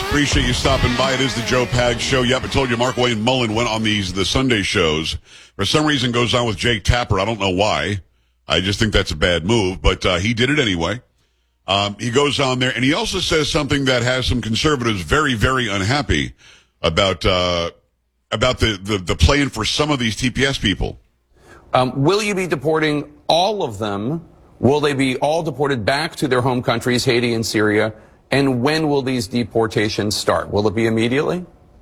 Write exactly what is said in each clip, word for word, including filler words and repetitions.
Appreciate you stopping by. It is the Joe Pags Show. Yep, I told you Mark Wayne Mullen went on these the Sunday shows. For some reason goes on with Jake Tapper. I don't know why. I just think that's a bad move, but uh, he did it anyway. Um, he goes on there, and he also says something that has some conservatives very, very unhappy about uh, about the, the, the plan for some of these T P S people. Um, will you be deporting all of them? Will they be all deported back to their home countries, Haiti and Syria? And when will these deportations start? Will it be immediately?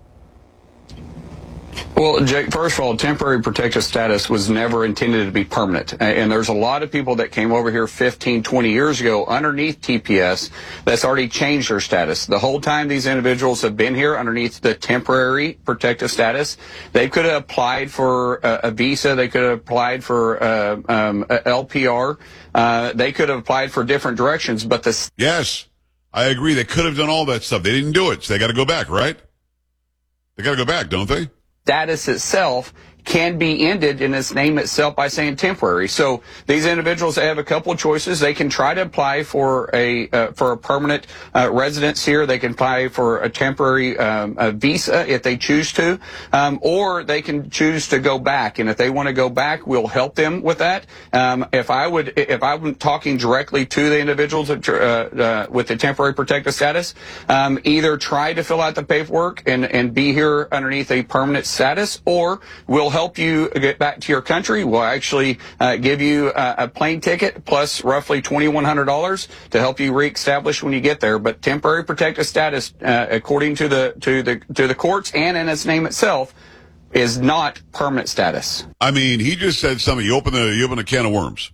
Well, Jake, first of all, temporary protective status was never intended to be permanent. And there's a lot of people that came over here fifteen, twenty years ago underneath T P S that's already changed their status. The whole time these individuals have been here underneath the temporary protective status, they could have applied for a, a visa. They could have applied for uh, um, a L P R. Uh, they could have applied for different directions. But the Yes, I agree. They could have done all that stuff. They didn't do it, so they got to go back, right? They got to go back, don't they? Status itself can be ended in its name itself by saying temporary. So these individuals have a couple of choices. They can try to apply for a uh, for a permanent uh, residence here. They can apply for a temporary um, a visa if they choose to, um, or they can choose to go back. And if they want to go back, we'll help them with that. Um, if I would, if I'm talking directly to the individuals uh, uh, with the temporary protective status, um, either try to fill out the paperwork and and be here underneath a permanent status, or we'll help you get back to your country. We'll actually uh, give you uh, a plane ticket plus roughly twenty-one hundred dollars to help you reestablish when you get there. But temporary protective status, uh, according to the to the to the courts and in its name itself, is not permanent status. I mean, he just said something. You open the you open a can of worms.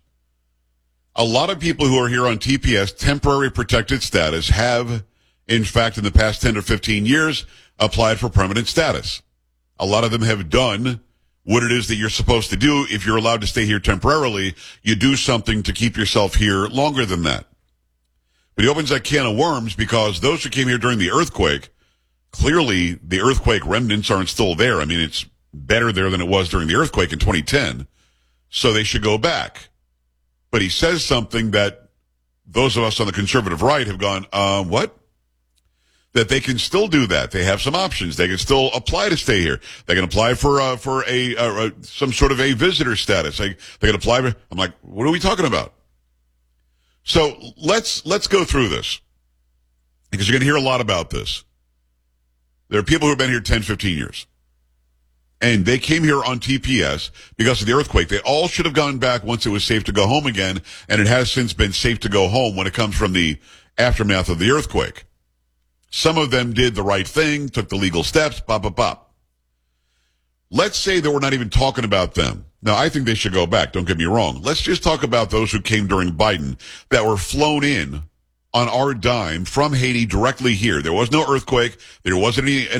A lot of people who are here on T P S, temporary protected status, have, in fact, in the past ten or fifteen years, applied for permanent status. A lot of them have done what it is that you're supposed to do. If you're allowed to stay here temporarily, you do something to keep yourself here longer than that. But he opens that can of worms because those who came here during the earthquake, clearly the earthquake remnants aren't still there. I mean, it's better there than it was during the earthquake in twenty ten. So they should go back. But he says something that those of us on the conservative right have gone, uh, what? That they can still do that. They have some options. They can still apply to stay here. They can apply for uh, for a uh, some sort of a visitor status. They they can apply. For, I'm like, what are we talking about? So let's let's go through this because you're going to hear a lot about this. There are people who have been here ten, fifteen years, and they came here on T P S because of the earthquake. They all should have gone back once it was safe to go home again, and it has since been safe to go home when it comes from the aftermath of the earthquake. Some of them did the right thing, took the legal steps, pop, pop, pop. Let's say that we're not even talking about them. Now, I think they should go back, don't get me wrong. Let's just talk about those who came during Biden that were flown in on our dime from Haiti directly here. There was no earthquake. There wasn't any